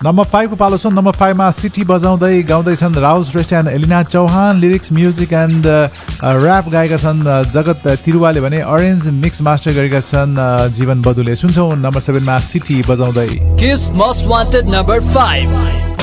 Number 5 को पालो छ। नम्बर 5 मा सिटी बजाउँदै गाउँदैछन् Raul Shrestha and Elina Chauhan. Lyrics music and rap गाएका छन् जगत तिरुवाले भने अरेन्ज मिक्स मास्टर गरेका छन् जीवन बदुले। सुन्छौँ नम्बर 7 मा सिटी बजाउँदै। Kiss Most Wanted number 5.